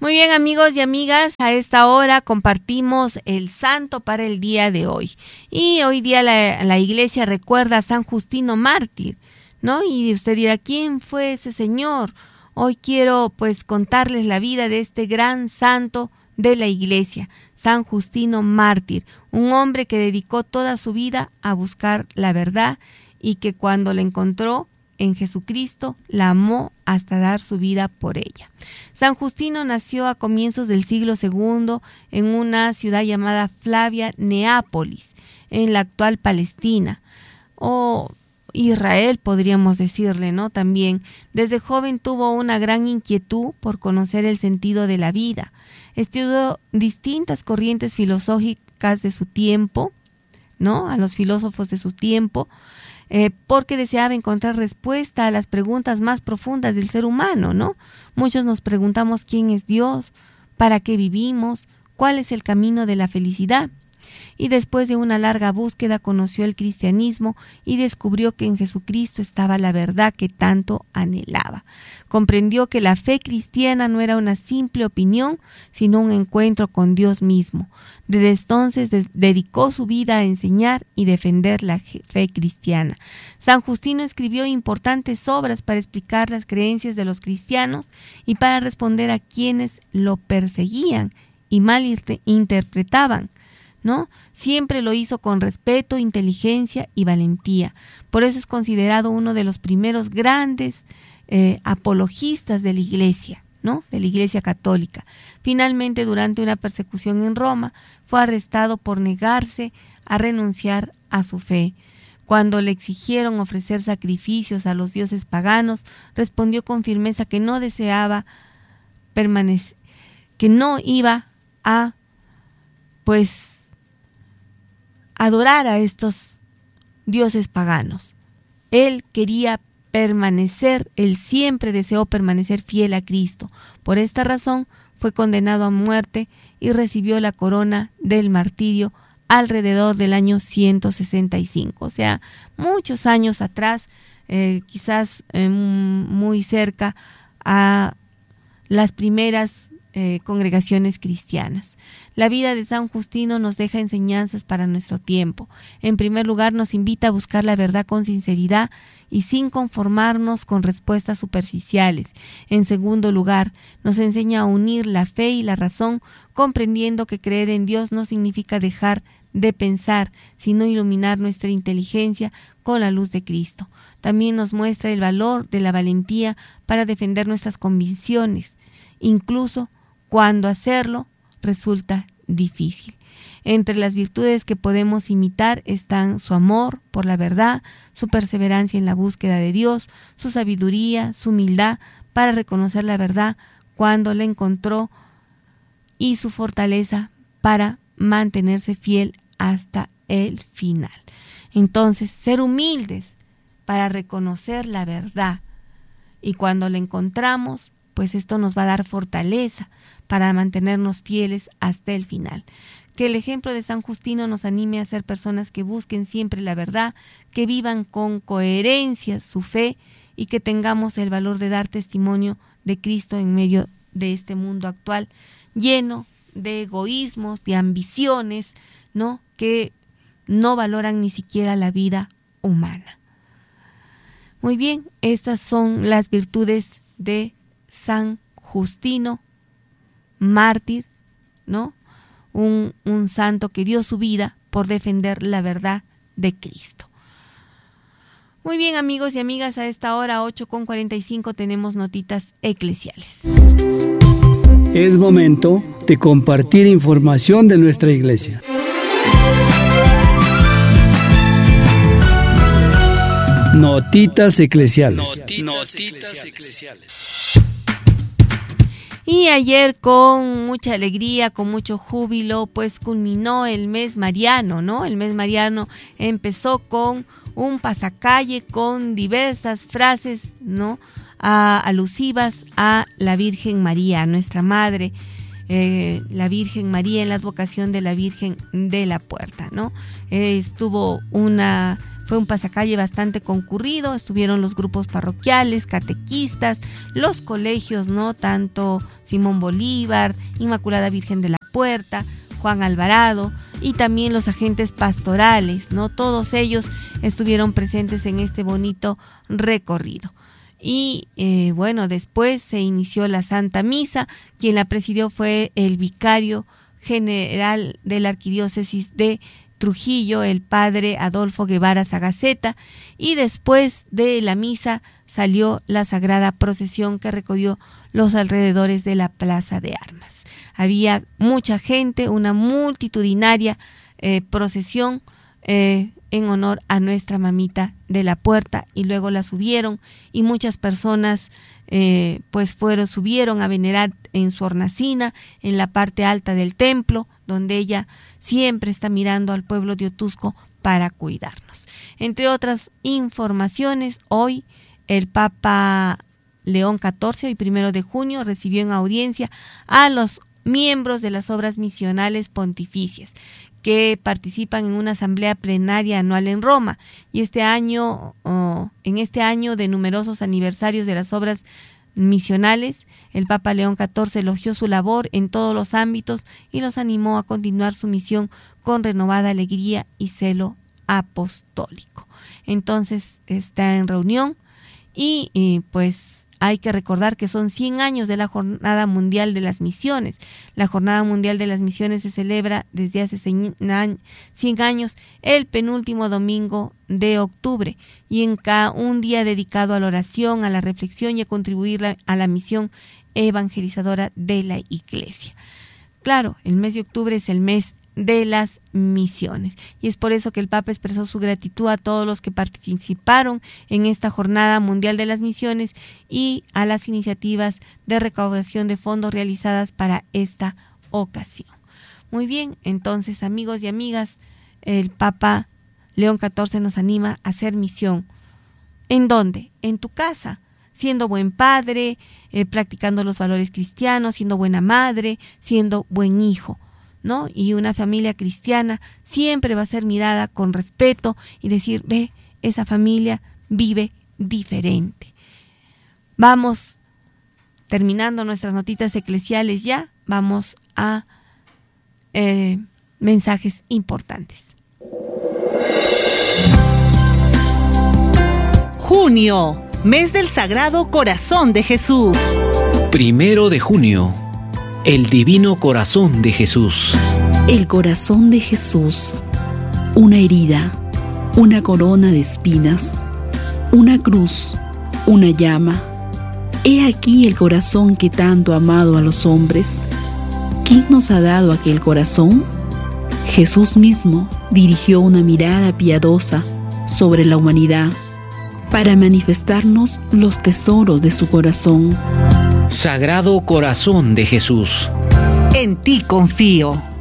Muy bien, amigos y amigas, a esta hora compartimos el santo para el día de hoy. Y hoy día la iglesia recuerda a San Justino Mártir, ¿no? Y usted dirá, ¿quién fue ese señor? Hoy quiero pues contarles la vida de este gran santo de la iglesia, San Justino Mártir, un hombre que dedicó toda su vida a buscar la verdad y que cuando la encontró en Jesucristo la amó hasta dar su vida por ella. San Justino nació a comienzos del siglo II en una ciudad llamada Flavia Neápolis, en la actual Palestina, o Israel podríamos decirle, ¿no? También, desde joven tuvo una gran inquietud por conocer el sentido de la vida. Estudió distintas corrientes filosóficas de su tiempo, ¿no? A los filósofos de su tiempo, porque deseaba encontrar respuesta a las preguntas más profundas del ser humano, ¿no? Muchos nos preguntamos quién es Dios, para qué vivimos, cuál es el camino de la felicidad. Y después de una larga búsqueda conoció el cristianismo y descubrió que en Jesucristo estaba la verdad que tanto anhelaba. Comprendió que la fe cristiana no era una simple opinión, sino un encuentro con Dios mismo. Desde entonces dedicó su vida a enseñar y defender la fe cristiana. San Justino escribió importantes obras para explicar las creencias de los cristianos y para responder a quienes lo perseguían y malinterpretaban, ¿no? Siempre lo hizo con respeto, inteligencia y valentía. Por eso es considerado uno de los primeros grandes apologistas de la iglesia, ¿no? De la iglesia católica. Finalmente, durante una persecución en Roma, fue arrestado por negarse a renunciar a su fe. Cuando le exigieron ofrecer sacrificios a los dioses paganos, respondió con firmeza que no deseaba permanecer, que no iba a, adorar a estos dioses paganos. Él quería permanecer, él siempre deseó permanecer fiel a Cristo. Por esta razón fue condenado a muerte y recibió la corona del martirio alrededor del año 165. O sea, muchos años atrás, quizás muy cerca a las primeras congregaciones cristianas. La vida de San Justino nos deja enseñanzas para nuestro tiempo. En primer lugar, nos invita a buscar la verdad con sinceridad y sin conformarnos con respuestas superficiales. En segundo lugar, nos enseña a unir la fe y la razón, comprendiendo que creer en Dios no significa dejar de pensar, sino iluminar nuestra inteligencia con la luz de Cristo. También nos muestra el valor de la valentía para defender nuestras convicciones, incluso cuando hacerlo resulta difícil. Entre las virtudes que podemos imitar están su amor por la verdad, su perseverancia en la búsqueda de Dios, su sabiduría, su humildad para reconocer la verdad cuando la encontró y su fortaleza para mantenerse fiel hasta el final. Entonces, ser humildes para reconocer la verdad y cuando la encontramos, pues esto nos va a dar fortaleza para mantenernos fieles hasta el final. Que el ejemplo de San Justino nos anime a ser personas que busquen siempre la verdad, que vivan con coherencia su fe y que tengamos el valor de dar testimonio de Cristo en medio de este mundo actual lleno de egoísmos, de ambiciones, ¿no? Que no valoran ni siquiera la vida humana. Muy bien, estas son las virtudes de San Justino Mártir, ¿no? Un santo que dio su vida por defender la verdad de Cristo. Muy bien, amigos y amigas, a esta hora 8:45 tenemos notitas eclesiales. Es momento de compartir información de nuestra iglesia. Notitas eclesiales. Notitas eclesiales. Y ayer con mucha alegría, con mucho júbilo, pues culminó el mes mariano, ¿no? El mes mariano empezó con un pasacalle con diversas frases, ¿no? Alusivas a la Virgen María, a nuestra Madre. la Virgen María en la advocación de la Virgen de la Puerta, ¿no? Fue un pasacalle bastante concurrido, estuvieron los grupos parroquiales, catequistas, los colegios, ¿no? Tanto Simón Bolívar, Inmaculada Virgen de la Puerta, Juan Alvarado, y también los agentes pastorales, ¿no? Todos ellos estuvieron presentes en este bonito recorrido. Y bueno, después se inició la Santa Misa. Quien la presidió fue el vicario general de la Arquidiócesis de Trujillo, el padre Adolfo Guevara Sagaceta, y después de la misa salió la sagrada procesión que recorrió los alrededores de la Plaza de Armas. Había mucha gente, una multitudinaria procesión en honor a nuestra mamita de la Puerta, y luego la subieron y muchas personas subieron a venerar en su hornacina, en la parte alta del templo, donde ella siempre está mirando al pueblo de Otuzco para cuidarnos. Entre otras informaciones, hoy el Papa León XIV, hoy 1 de junio, recibió en audiencia a los miembros de las obras misionales pontificias que participan en una asamblea plenaria anual en Roma, y en este año de numerosos aniversarios de las obras misionales, el Papa León XIV elogió su labor en todos los ámbitos y los animó a continuar su misión con renovada alegría y celo apostólico. Entonces está en reunión y pues hay que recordar que son 100 años de la Jornada Mundial de las Misiones. La Jornada Mundial de las Misiones se celebra desde hace 100 años, el penúltimo domingo de octubre, y en cada un día dedicado a la oración, a la reflexión y a contribuir a la misión evangelizadora de la Iglesia. Claro, el mes de octubre es el mes de las misiones, y es por eso que el Papa expresó su gratitud a todos los que participaron en esta Jornada Mundial de las Misiones y a las iniciativas de recaudación de fondos realizadas para esta ocasión. Muy bien, entonces, amigos y amigas, el Papa León XIV nos anima a hacer misión. ¿En dónde? En tu casa, siendo buen padre, practicando los valores cristianos, siendo buena madre, siendo buen hijo, ¿no? Y una familia cristiana siempre va a ser mirada con respeto y decir, ve, esa familia vive diferente. Vamos terminando nuestras notitas eclesiales ya, vamos a mensajes importantes. Junio, mes del Sagrado Corazón de Jesús. 1 de junio. El Divino Corazón de Jesús. El corazón de Jesús, una herida, una corona de espinas, una cruz, una llama. He aquí el corazón que tanto ha amado a los hombres. ¿Quién nos ha dado aquel corazón? Jesús mismo dirigió una mirada piadosa sobre la humanidad para manifestarnos los tesoros de su corazón. Sagrado Corazón de Jesús. En ti confío.